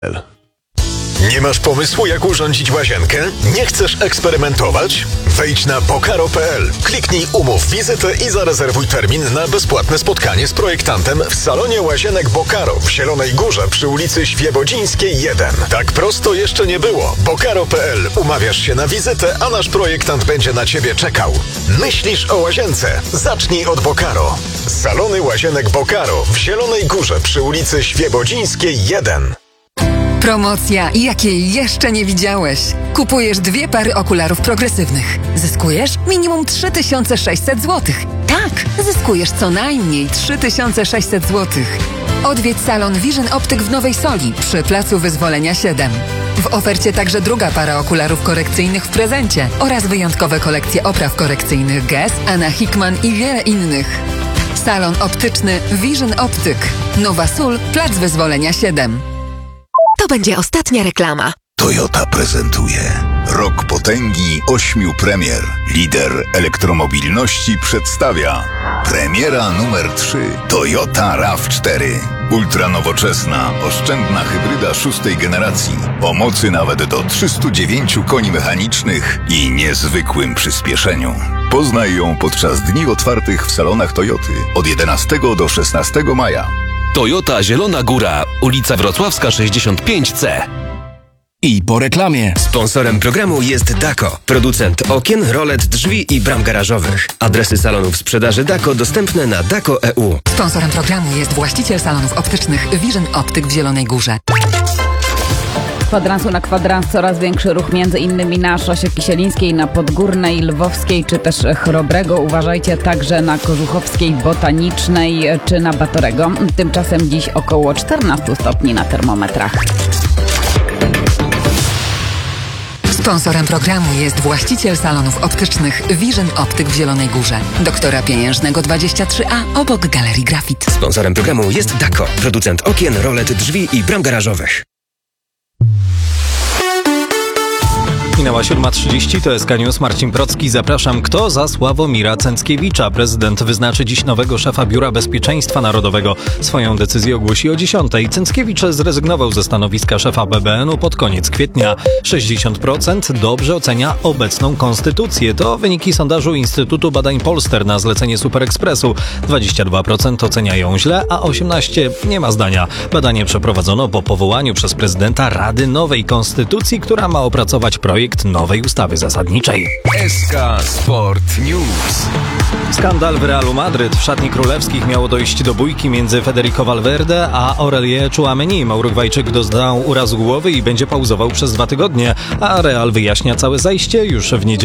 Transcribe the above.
Nie masz pomysłu, jak urządzić łazienkę? Nie chcesz eksperymentować? Wejdź na bokaro.pl, kliknij umów wizytę i zarezerwuj termin na bezpłatne spotkanie z projektantem w salonie łazienek Bokaro w Zielonej Górze przy ulicy Świebodzińskiej 1. Tak prosto jeszcze nie było. Bokaro.pl. Umawiasz się na wizytę, a nasz projektant będzie na Ciebie czekał. Myślisz o łazience? Zacznij od Bokaro. Salony łazienek Bokaro w Zielonej Górze przy ulicy Świebodzińskiej 1. Promocja, jakiej jeszcze nie widziałeś. Kupujesz 2 pary okularów progresywnych. Zyskujesz minimum 3600 zł. Tak, zyskujesz co najmniej 3600 zł. Odwiedź salon Vision Optyk w Nowej Soli przy Placu Wyzwolenia 7. W ofercie także druga para okularów korekcyjnych w prezencie oraz wyjątkowe kolekcje opraw korekcyjnych Guess, Anna Hickman i wiele innych. Salon optyczny Vision Optyk. Nowa Sól, Plac Wyzwolenia 7. To będzie ostatnia reklama. Toyota prezentuje Rok Potęgi 8 premier. Lider elektromobilności przedstawia premiera numer 3 Toyota RAV4. Ultranowoczesna, oszczędna hybryda 6. generacji o mocy nawet do 309 koni mechanicznych i niezwykłym przyspieszeniu. Poznaj ją podczas dni otwartych w salonach Toyoty od 11 do 16 maja. Toyota Zielona Góra, ulica Wrocławska 65C. I po reklamie. Sponsorem programu jest Dako, producent okien, rolet, drzwi i bram garażowych. Adresy salonów sprzedaży Dako dostępne na Dako.eu. Sponsorem programu jest właściciel salonów optycznych Vision Optyk w Zielonej Górze. Kwadransu na kwadrans coraz większy ruch, między innymi na Szosie Kisielińskiej, na Podgórnej, Lwowskiej czy też Chrobrego. Uważajcie także na Kożuchowskiej, Botanicznej czy na Batorego. Tymczasem dziś około 14 stopni na termometrach. Sponsorem programu jest właściciel salonów optycznych Vision Optyk w Zielonej Górze. Doktora Pieniężnego 23A obok Galerii Grafit. Sponsorem programu jest Dako, producent okien, rolet, drzwi i bram garażowych. Minęła 7:30, to jest News. Marcin Procki. Zapraszam. Kto za Sławomira Cęckiewicza? Prezydent wyznaczy dziś nowego szefa Biura Bezpieczeństwa Narodowego. Swoją decyzję ogłosi o 10:00. Cęckiewicz zrezygnował ze stanowiska szefa BBN-u pod koniec kwietnia. 60% dobrze ocenia obecną konstytucję. To wyniki sondażu Instytutu Badań Polster na zlecenie Superekspresu. 22% oceniają źle, a 18% nie ma zdania. Badanie przeprowadzono po powołaniu przez prezydenta Rady Nowej Konstytucji, która ma opracować projekt nowej ustawy zasadniczej. SK Sport News. Skandal w Realu Madryt. W szatni królewskich miało dojść do bójki między Federico Valverde a Aurelien Tchouaméni. Urugwajczyk doznał urazu głowy i będzie pauzował przez 2 tygodnie, a Real wyjaśnia całe zajście już w niedzielę.